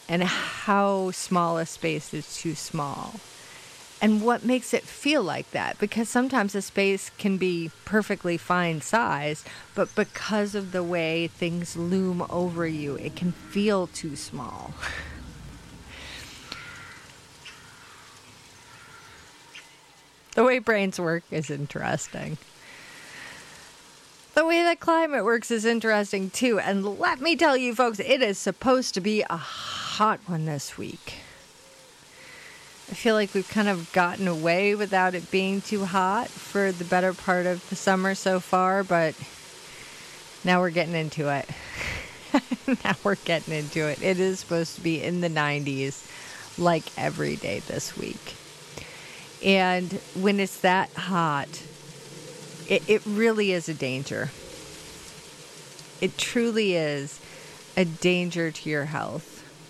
and how small a space is too small. And what makes it feel like that? Because sometimes a space can be perfectly fine size, but because of the way things loom over you, it can feel too small. The way brains work is interesting. The way that climate works is interesting too. And let me tell you folks, it is supposed to be a hot one this week. I feel like we've kind of gotten away without it being too hot for the better part of the summer so far, but now we're getting into it. It is supposed to be in the 90s like every day this week. And when it's that hot, it really is a danger. It truly is a danger to your health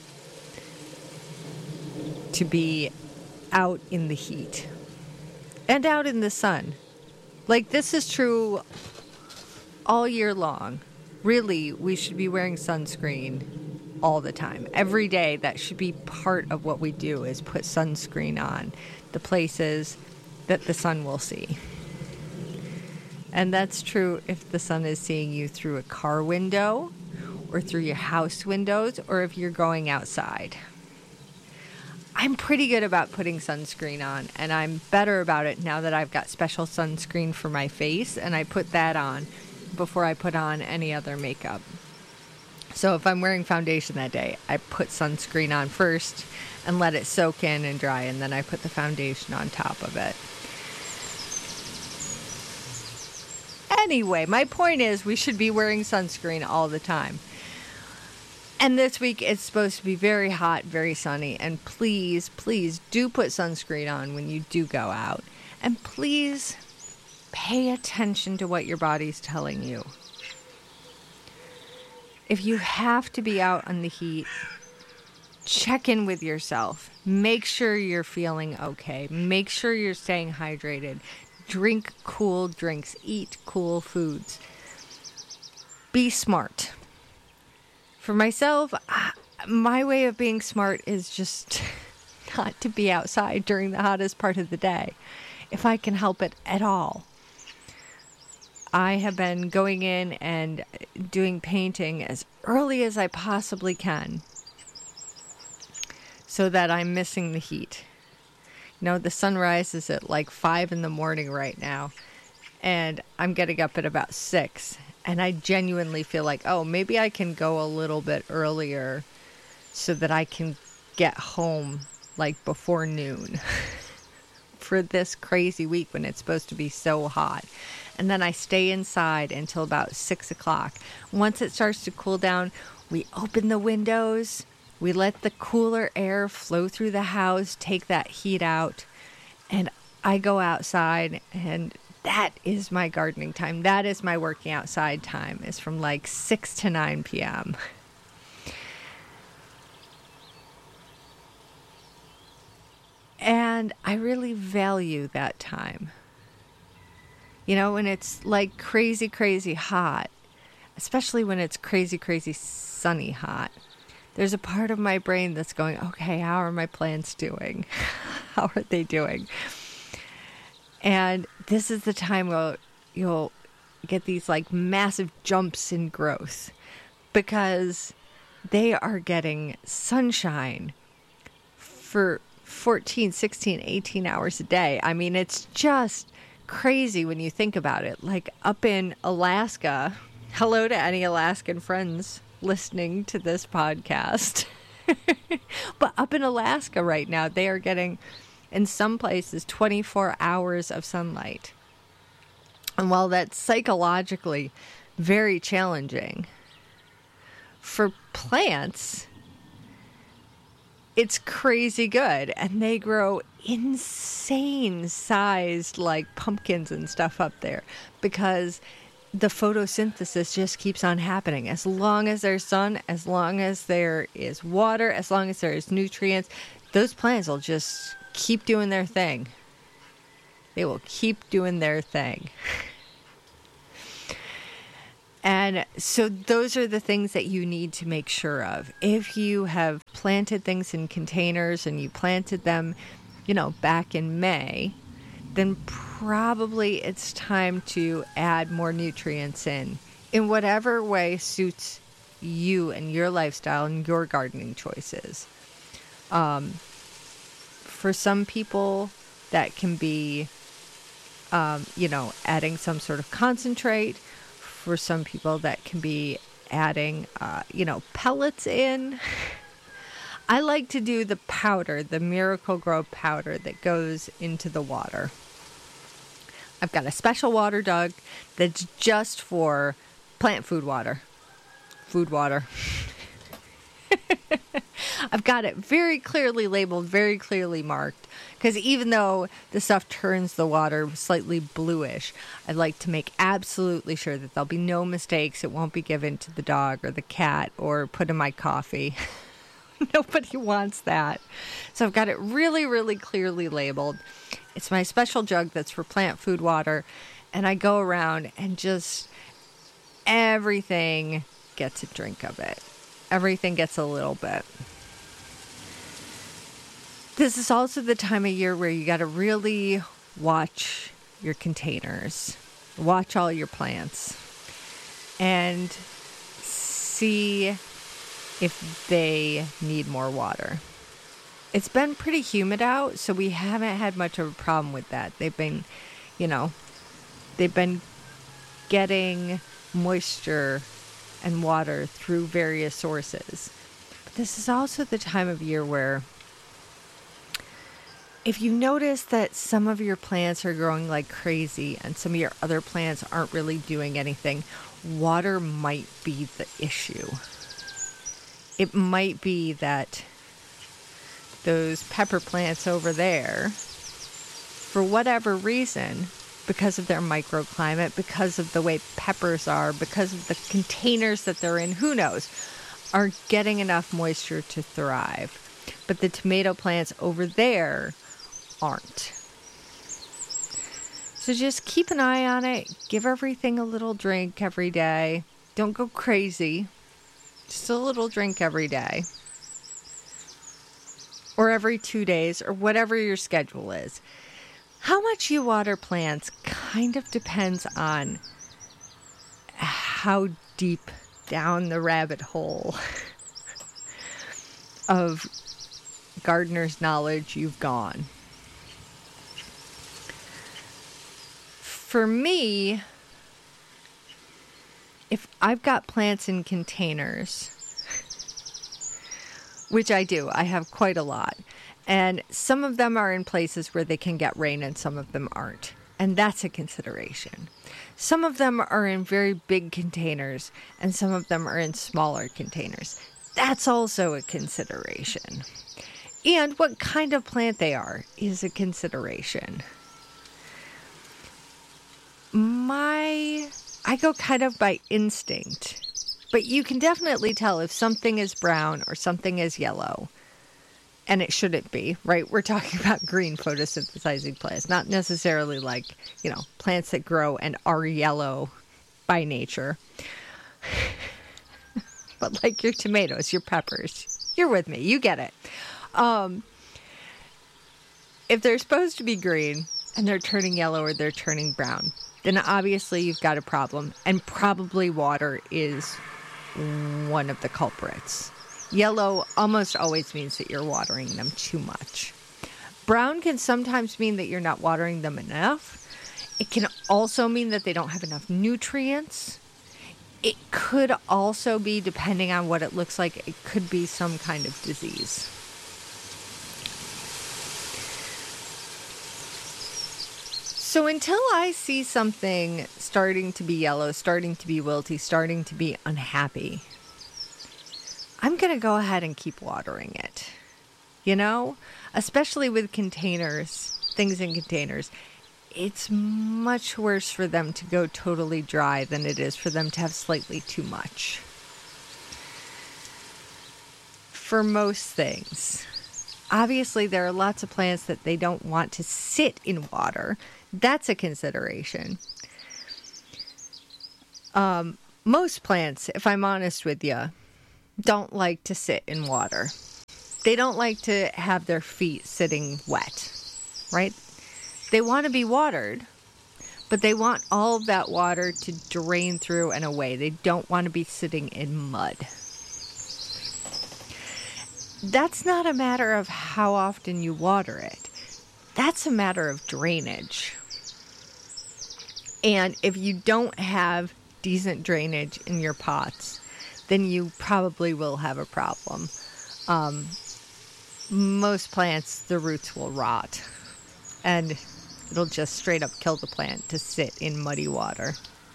to be out in the heat and out in the sun. Like, this is true all year long. Really, we should be wearing sunscreen all the time. Every day, that should be part of what we do, is put sunscreen on the places that the sun will see. And that's true if the sun is seeing you through a car window or through your house windows, or if you're going outside. I'm pretty good about putting sunscreen on, and I'm better about it now that I've got special sunscreen for my face, and I put that on before I put on any other makeup. So if I'm wearing foundation that day, I put sunscreen on first and let it soak in and dry, and then I put the foundation on top of it. Anyway, my point is we should be wearing sunscreen all the time. And this week it's supposed to be very hot, very sunny, and please, please do put sunscreen on when you do go out. And please pay attention to what your body's telling you. If you have to be out on the heat, check in with yourself. Make sure you're feeling okay. Make sure you're staying hydrated. Drink cool drinks. Eat cool foods. Be smart. For myself, my way of being smart is just not to be outside during the hottest part of the day, if I can help it at all. I have been going in and doing painting as early as I possibly can so that I'm missing the heat. You know, the sun rises at like 5 in the morning right now, and I'm getting up at about 6. And I genuinely feel like, oh, maybe I can go a little bit earlier so that I can get home like before noon for this crazy week when it's supposed to be so hot. And then I stay inside until about 6 o'clock. Once it starts to cool down, we open the windows. We let the cooler air flow through the house, take that heat out. And I go outside, and that is my gardening time. That is my working outside time. It's from like 6 to 9 p.m. And I really value that time. You know, when it's like crazy, crazy hot, especially when it's crazy, crazy sunny hot, there's a part of my brain that's going, okay, how are my plants doing? How are they doing? And this is the time where you'll get these like massive jumps in growth because they are getting sunshine for 14, 16, 18 hours a day. I mean, it's just crazy when you think about it. Like up in Alaska, hello to any Alaskan friends listening to this podcast. But up in Alaska right now, they are getting, in some places, 24 hours of sunlight. And while that's psychologically very challenging, for plants, it's crazy good. And they grow insane sized like pumpkins and stuff up there because the photosynthesis just keeps on happening. As long as there's sun, as long as there is water, as long as there is nutrients, those plants will just keep doing their thing. They will keep doing their thing. And so those are the things that you need to make sure of. If you have planted things in containers and you planted them, back in May, then probably it's time to add more nutrients in whatever way suits you and your lifestyle and your gardening choices. For some people, that can be, adding some sort of concentrate. For some people, that can be adding, pellets in. I like to do the powder, the Miracle-Gro powder that goes into the water. I've got a special water jug that's just for plant food water. Food water. I've got it very clearly labeled, very clearly marked, because even though the stuff turns the water slightly bluish, I like to make absolutely sure that there'll be no mistakes. It won't be given to the dog or the cat or put in my coffee. Nobody wants that. So I've got it really, really clearly labeled. It's my special jug that's for plant food water, and I go around and just everything gets a drink of it. Everything gets a little bit. This is also the time of year where you got to really watch your containers, watch all your plants, and see if they need more water. It's been pretty humid out, so we haven't had much of a problem with that. They've been getting moisture and water through various sources. But this is also the time of year where if you notice that some of your plants are growing like crazy and some of your other plants aren't really doing anything, water might be the issue. It might be that those pepper plants over there, for whatever reason, because of their microclimate, because of the way peppers are, because of the containers that they're in, who knows, aren't getting enough moisture to thrive. But the tomato plants over there aren't. So just keep an eye on it. Give everything a little drink every day. Don't go crazy. Just a little drink every day. Or every 2 days, or whatever your schedule is. How much you water plants kind of depends on how deep down the rabbit hole of gardener's knowledge you've gone. For me, if I've got plants in containers, which I do, I have quite a lot. And some of them are in places where they can get rain and some of them aren't. And that's a consideration. Some of them are in very big containers and some of them are in smaller containers. That's also a consideration. And what kind of plant they are is a consideration. I go kind of by instinct, but you can definitely tell if something is brown or something is yellow. And it shouldn't be, right? We're talking about green photosynthesizing plants, not necessarily like, plants that grow and are yellow by nature. But like your tomatoes, your peppers. You're with me. You get it. If they're supposed to be green and they're turning yellow or they're turning brown, then obviously you've got a problem. And probably water is one of the culprits. Yellow almost always means that you're watering them too much. Brown can sometimes mean that you're not watering them enough. It can also mean that they don't have enough nutrients. It could also be, depending on what it looks like, it could be some kind of disease. So until I see something starting to be yellow, starting to be wilty, starting to be unhappy, I'm going to go ahead and keep watering it. Especially with containers, things in containers. It's much worse for them to go totally dry than it is for them to have slightly too much. For most things. Obviously, there are lots of plants that they don't want to sit in water. That's a consideration. Most plants, if I'm honest with you, don't like to sit in water. They don't like to have their feet sitting wet, right? They want to be watered, but they want all of that water to drain through and away. They don't want to be sitting in mud. That's not a matter of how often you water it. That's a matter of drainage. And if you don't have decent drainage in your pots, then you probably will have a problem. Most plants, the roots will rot, and it'll just straight up kill the plant to sit in muddy water.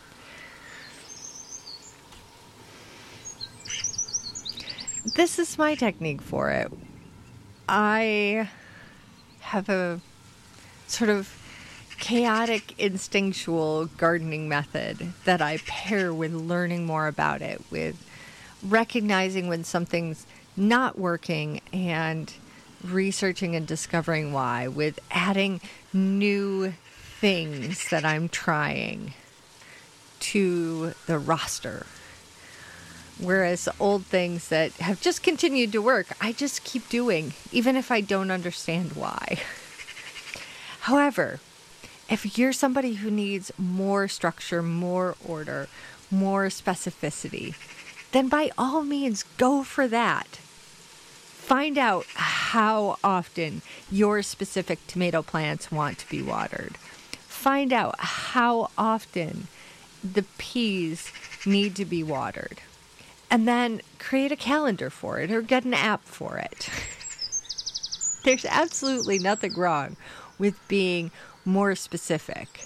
This is my technique for it. I have a sort of chaotic, instinctual gardening method that I pair with learning more about it, with recognizing when something's not working and researching and discovering why, with adding new things that I'm trying to the roster. Whereas old things that have just continued to work, I just keep doing, even if I don't understand why. However, if you're somebody who needs more structure, more order, more specificity, then by all means, go for that. Find out how often your specific tomato plants want to be watered. Find out how often the peas need to be watered. And then create a calendar for it or get an app for it. There's absolutely nothing wrong with being more specific.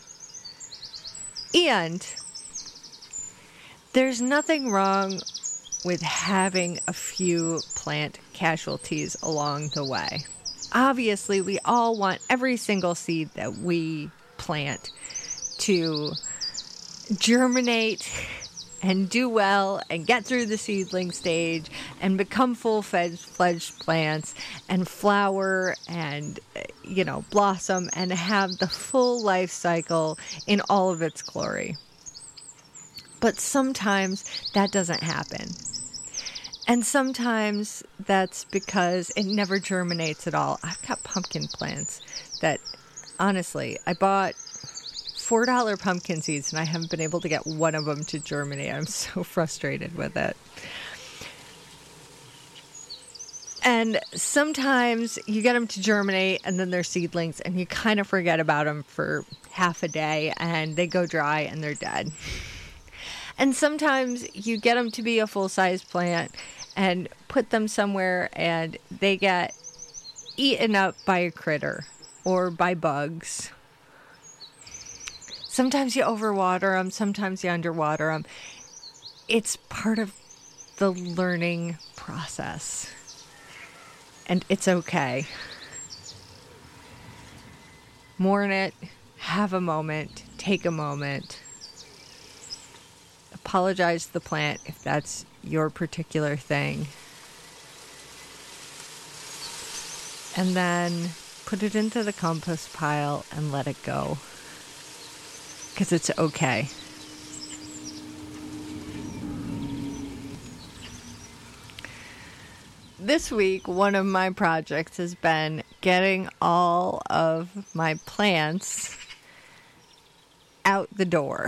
And there's nothing wrong with having a few plant casualties along the way. Obviously, we all want every single seed that we plant to germinate and do well and get through the seedling stage and become full-fledged plants and flower and, blossom and have the full life cycle in all of its glory. But sometimes that doesn't happen. And sometimes that's because it never germinates at all. I've got pumpkin plants that, honestly, I bought $4 pumpkin seeds and I haven't been able to get one of them to germinate. I'm so frustrated with it. And sometimes you get them to germinate and then they're seedlings and you kind of forget about them for half a day and they go dry and they're dead. And sometimes you get them to be a full-size plant and put them somewhere and they get eaten up by a critter or by bugs. Sometimes you overwater them, sometimes you underwater them. It's part of the learning process. And it's okay. Mourn it, have a moment, take a moment. Apologize to the plant if that's your particular thing. And then put it into the compost pile and let it go. Because it's okay. This week, one of my projects has been getting all of my plants out the door.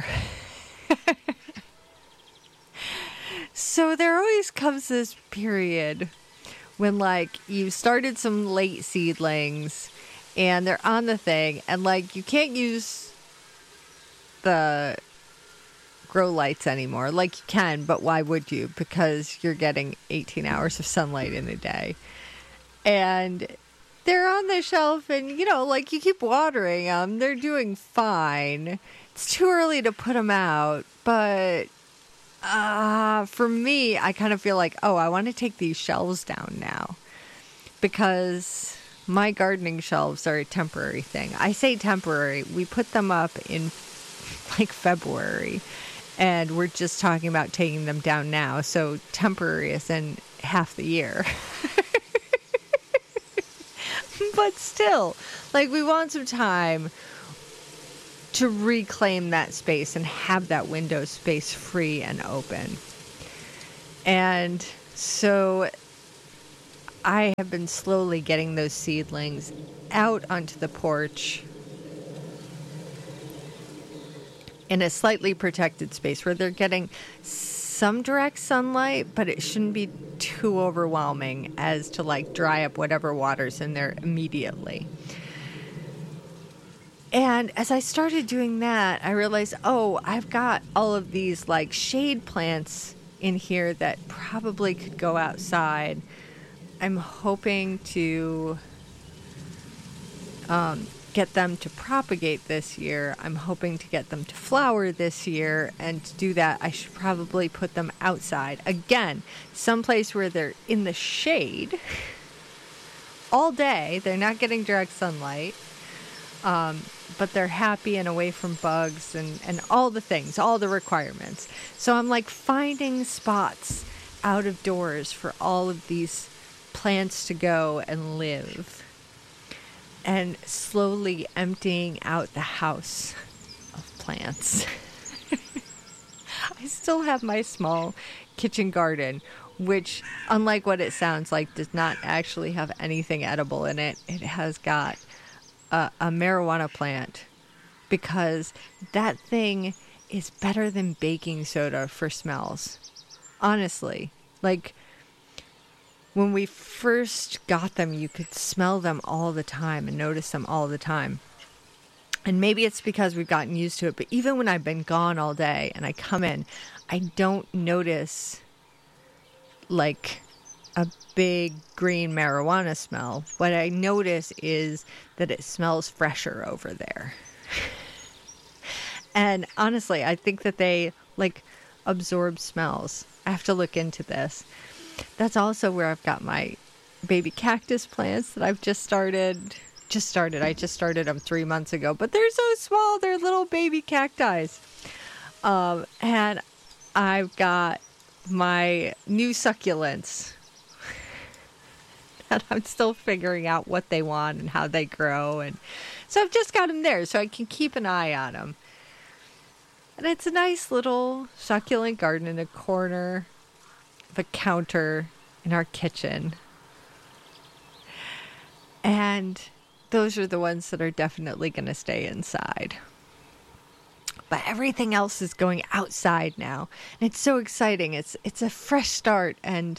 So there always comes this period when, you started some late seedlings and they're on the thing and, you can't use the grow lights anymore. You can, but why would you? Because you're getting 18 hours of sunlight in a day. And they're on the shelf and, you keep watering them. They're doing fine. It's too early to put them out, but for me, I kind of feel like, I want to take these shelves down now because my gardening shelves are a temporary thing. I say temporary. We put them up in February and we're just talking about taking them down now. So temporary is in half the year. But still, we want some time to reclaim that space and have that window space free and open. And so I have been slowly getting those seedlings out onto the porch in a slightly protected space where they're getting some direct sunlight, but it shouldn't be too overwhelming as to like dry up whatever water's in there immediately. And as I started doing that, I realized, oh, I've got all of these like shade plants in here that probably could go outside. I'm hoping to get them to propagate this year. I'm hoping to get them to flower this year. And to do that, I should probably put them outside. Again, someplace where they're in the shade all day. They're not getting direct sunlight. But they're happy and away from bugs and all the things, all the requirements. So I'm like finding spots out of doors for all of these plants to go and live. And slowly emptying out the house of plants. I still have my small kitchen garden, which, unlike what it sounds like, does not actually have anything edible in it. It has got a marijuana plant, because that thing is better than baking soda for smells. Honestly, like when we first got them, you could smell them all the time and notice them all the time. And maybe it's because we've gotten used to it, but even when I've been gone all day and I come in, I don't notice like a big green marijuana smell. What I notice is that it smells fresher over there. And honestly, I think that they like absorb smells. I have to look into this. That's also where I've got my baby cactus plants that I've just started. I just started them 3 months ago, but they're so small. They're little baby cacti. And I've got my new succulents that I'm still figuring out what they want and how they grow. And so I've just got them there so I can keep an eye on them. And it's a nice little succulent garden in a corner of a counter in our kitchen. And those are the ones that are definitely going to stay inside. But everything else is going outside now. And it's so exciting. It's a fresh start, and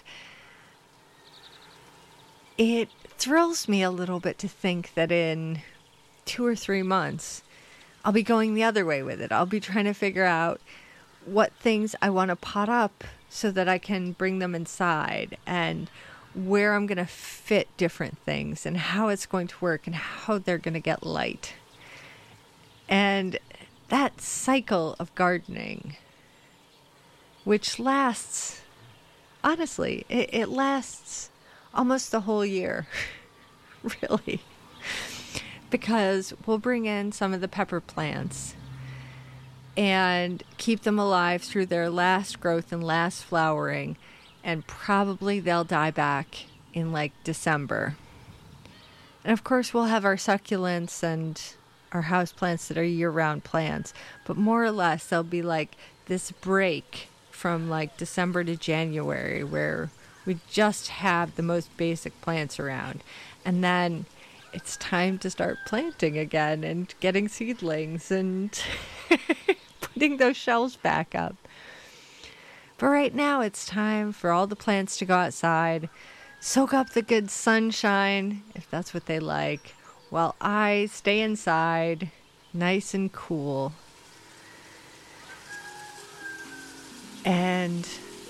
it thrills me a little bit to think that in 2 or 3 months, I'll be going the other way with it. I'll be trying to figure out what things I want to pot up so that I can bring them inside, and where I'm going to fit different things and how it's going to work and how they're going to get light. And that cycle of gardening, which lasts, honestly, it lasts almost the whole year, really. Because we'll bring in some of the pepper plants and keep them alive through their last growth and last flowering, and probably they'll die back in like December. And of course we'll have our succulents and our house plants that are year-round plants, but more or less they'll be like this break from like December to January where we just have the most basic plants around, and then it's time to start planting again and getting seedlings and putting those shelves back up. But right now it's time for all the plants to go outside, soak up the good sunshine, if that's what they like, while I stay inside, nice and cool. And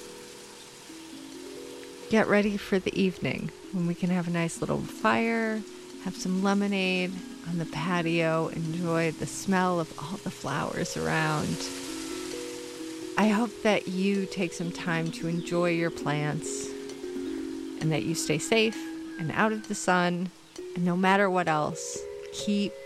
get ready for the evening when we can have a nice little fire, have some lemonade on the patio, enjoy the smell of all the flowers around. I hope that you take some time to enjoy your plants and that you stay safe and out of the sun. And no matter what else, keep